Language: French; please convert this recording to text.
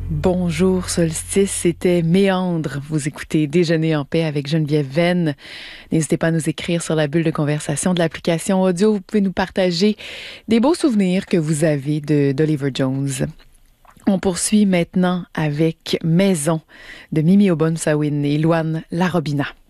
Bonjour Solstice, c'était Méandre. Vous écoutez Déjeuner en paix avec Geneviève Venn. N'hésitez pas à nous écrire sur la bulle de conversation de l'application audio. Vous pouvez nous partager des beaux souvenirs que vous avez d'Oliver Jones. On poursuit maintenant avec Maison de Mimi Oborn-Sawin et Louane Larobina.